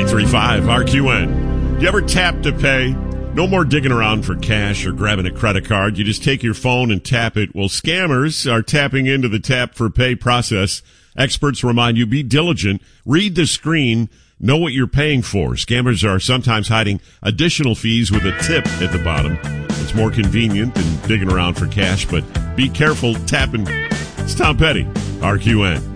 93.5 RQN. You ever tap to pay? No more digging around for cash or grabbing a credit card. You just take your phone and tap it. Well, scammers are tapping into the tap for pay process. Experts remind you, be diligent, read the screen, know what you're paying for. Scammers are sometimes hiding additional fees with a tip at the bottom. It's more convenient than digging around for cash, but be careful tapping. It's Tom Petty, RQN.